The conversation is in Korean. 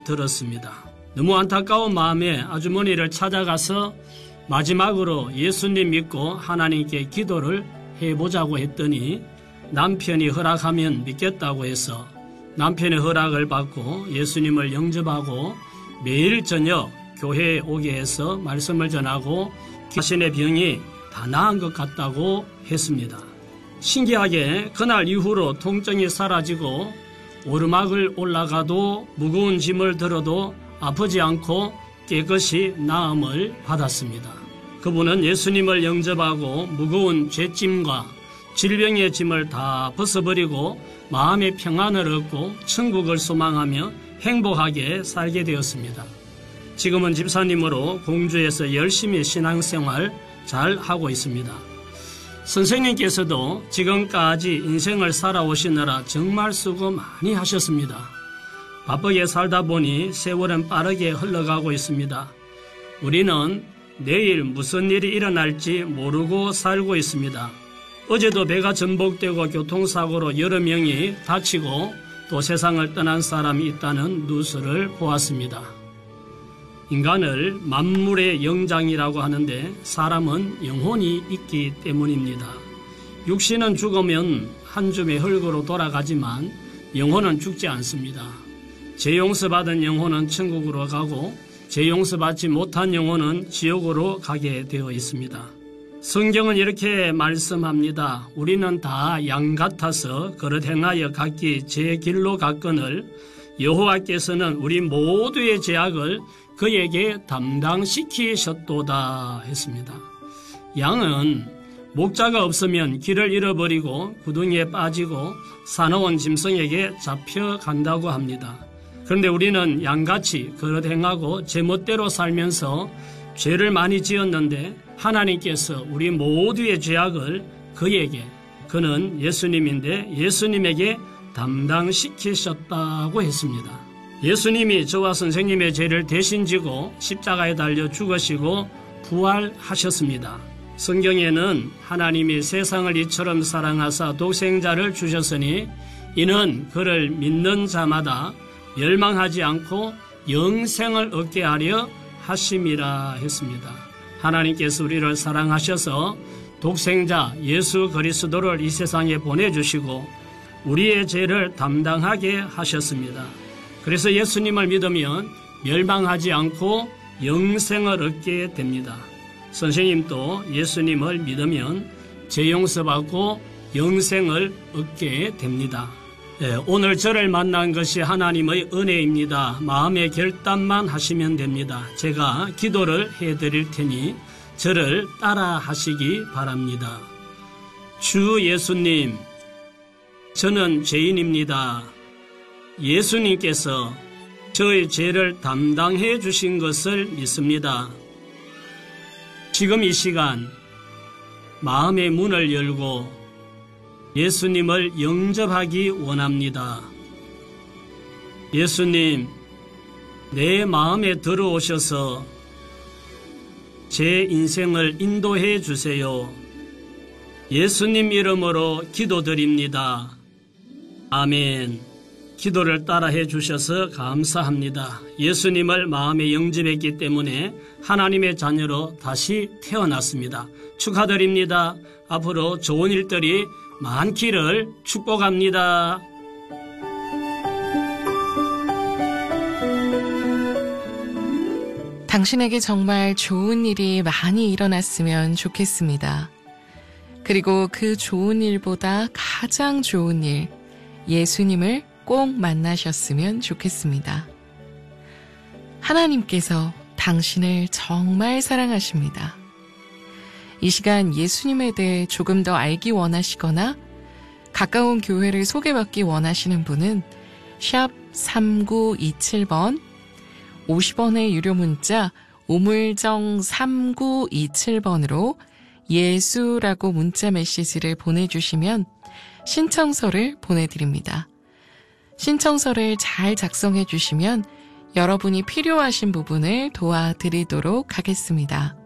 들었습니다. 너무 안타까운 마음에 아주머니를 찾아가서 마지막으로 예수님 믿고 하나님께 기도를 해보자고 했더니 남편이 허락하면 믿겠다고 해서 남편의 허락을 받고 예수님을 영접하고 매일 저녁 교회에 오게 해서 말씀을 전하고 자신의 병이 다 나은 것 같다고 했습니다. 신기하게 그날 이후로 통증이 사라지고 오르막을 올라가도 무거운 짐을 들어도 아프지 않고 깨끗이 나음을 받았습니다. 그분은 예수님을 영접하고 무거운 죄짐과 질병의 짐을 다 벗어버리고 마음의 평안을 얻고 천국을 소망하며 행복하게 살게 되었습니다. 지금은 집사님으로 공주에서 열심히 신앙생활 잘 하고 있습니다. 선생님께서도 지금까지 인생을 살아오시느라 정말 수고 많이 하셨습니다. 바쁘게 살다 보니 세월은 빠르게 흘러가고 있습니다. 우리는 내일 무슨 일이 일어날지 모르고 살고 있습니다. 어제도 배가 전복되고 교통사고로 여러 명이 다치고 또 세상을 떠난 사람이 있다는 뉴스를 보았습니다. 인간을 만물의 영장이라고 하는데 사람은 영혼이 있기 때문입니다. 육신은 죽으면 한 줌의 흙으로 돌아가지만 영혼은 죽지 않습니다. 죄 용서받은 영혼은 천국으로 가고 죄 용서받지 못한 영혼은 지옥으로 가게 되어 있습니다. 성경은 이렇게 말씀합니다. 우리는 다 양 같아서 그릇 행하여 각기 제 길로 갔거늘 여호와께서는 우리 모두의 죄악을 그에게 담당시키셨도다 했습니다. 양은 목자가 없으면 길을 잃어버리고 구덩이에 빠지고 사나운 짐승에게 잡혀간다고 합니다. 그런데 우리는 양같이 그릇 행하고 제멋대로 살면서 죄를 많이 지었는데 하나님께서 우리 모두의 죄악을 그에게, 그는 예수님인데 예수님에게 담당시키셨다고 했습니다. 예수님이 저와 선생님의 죄를 대신 지고 십자가에 달려 죽으시고 부활하셨습니다. 성경에는 하나님이 세상을 이처럼 사랑하사 독생자를 주셨으니 이는 그를 믿는 자마다 멸망하지 않고 영생을 얻게 하려 하심이라 했습니다. 하나님께서 우리를 사랑하셔서 독생자 예수 그리스도를 이 세상에 보내주시고 우리의 죄를 담당하게 하셨습니다. 그래서 예수님을 믿으면 멸망하지 않고 영생을 얻게 됩니다. 선생님도 예수님을 믿으면 죄 용서받고 영생을 얻게 됩니다. 오늘 저를 만난 것이 하나님의 은혜입니다. 마음의 결단만 하시면 됩니다. 제가 기도를 해드릴 테니 저를 따라 하시기 바랍니다. 주 예수님, 저는 죄인입니다. 예수님께서 저의 죄를 담당해 주신 것을 믿습니다. 지금 이 시간 마음의 문을 열고 예수님을 영접하기 원합니다. 예수님, 내 마음에 들어오셔서 제 인생을 인도해 주세요. 예수님 이름으로 기도드립니다. 아멘. 기도를 따라해 주셔서 감사합니다. 예수님을 마음에 영접했기 때문에 하나님의 자녀로 다시 태어났습니다. 축하드립니다. 앞으로 좋은 일들이 많기를 축복합니다. 당신에게 정말 좋은 일이 많이 일어났으면 좋겠습니다. 그리고 그 좋은 일보다 가장 좋은 일, 예수님을 꼭 만나셨으면 좋겠습니다. 하나님께서 당신을 정말 사랑하십니다. 이 시간 예수님에 대해 조금 더 알기 원하시거나 가까운 교회를 소개받기 원하시는 분은 샵 3927번 50원의 유료 문자 우물정 3927번으로 예수라고 문자 메시지를 보내주시면 신청서를 보내드립니다. 신청서를 잘 작성해 주시면 여러분이 필요하신 부분을 도와드리도록 하겠습니다.